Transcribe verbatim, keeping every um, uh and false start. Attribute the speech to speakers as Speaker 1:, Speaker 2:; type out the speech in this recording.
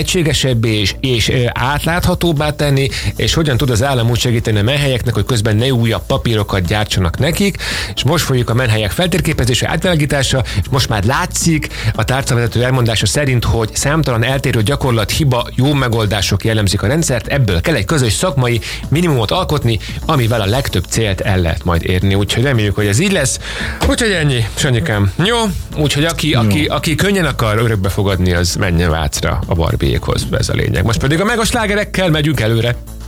Speaker 1: egységesebbé és, és átláthatóbbá tenni, és hogyan tud az állam úgy segíteni a menhelyeknek, hogy közben ne újabb papírokat gyártsanak nekik, és most folyik a menhelyek feltérképezése, átvilágítása, és most már látszik a tárcavezető elmondása szerint, hogy számtalan eltérő gyakorlat, hiba, jó megoldások jellemzik a rendszert, ebből kell egy közös szakmai minimumot alkotni, amivel a legtöbb célt el lehet majd érni. Úgyhogy reméljük, hogy ez így lesz. Úgyhogy ennyi, Sanyikám. Jó? Úgyhogy aki, aki, aki könnyen akar örökbe fogadni, az menjen Vácra a Barbiékhoz. Ez a lényeg. Most pedig a megaslágerekkel megyünk előre.